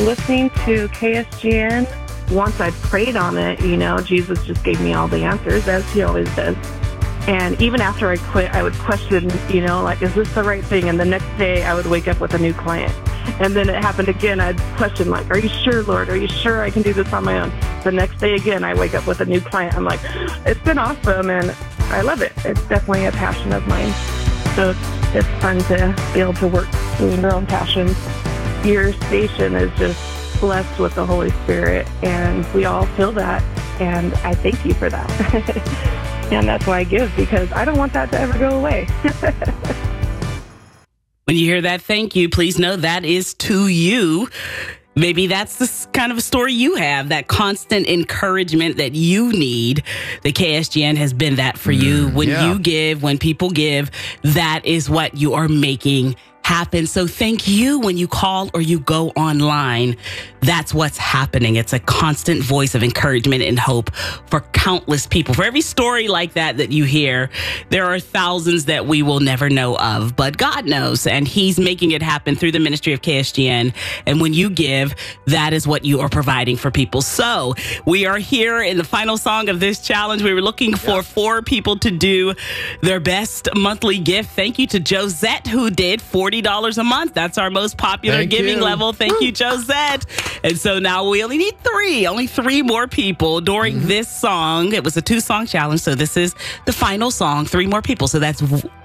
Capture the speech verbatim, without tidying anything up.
listening to K S G N, once I prayed on it, you know, Jesus just gave me all the answers, as he always does. And even after I quit, I would question, you know, like, is this the right thing? And the next day I would wake up with a new client. And then it happened again. I'd question, like, are you sure, Lord? Are you sure I can do this on my own? The next day again, I wake up with a new client. I'm like, it's been awesome, and I love it. It's definitely a passion of mine. So it's fun to be able to work doing your own passions. Your station is just blessed with the Holy Spirit, and we all feel that, and I thank you for that. And that's why I give, because I don't want that to ever go away. When you hear that thank you, please know that is to you. Maybe that's the kind of a story you have, that constant encouragement that you need. The K S G N has been that for you. When yeah. you give, when people give, that is what you are making happen. So thank you when you call or you go online. That's what's happening. It's a constant voice of encouragement and hope for countless people. For every story like that that you hear, there are thousands that we will never know of, but God knows, and he's making it happen through the ministry of K S G N. And when you give, that is what you are providing for people. So we are here in the final song of this challenge. We were looking for yep. four people to do their best monthly gift. Thank you to Josette, who did forty dollars a month. That's our most popular Thank giving you. level. Thank Woo. you, Josette. And so now we only need three, only three more people during mm-hmm. this song. It was a two song challenge. So this is the final song, three more people. So that's